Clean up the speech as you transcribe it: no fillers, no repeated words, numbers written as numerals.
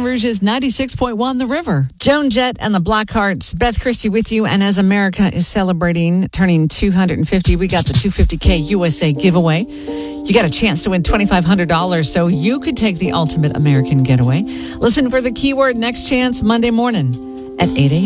Baton Rouge's 96.1 The River. Joan Jett and the Blackhearts. Beth Christie with you. And as America is celebrating, turning 250, we got the 250K USA giveaway. You got a chance to win $2,500, so you could take the ultimate American getaway. Listen for the keyword Next Chance Monday morning at 8 a.m.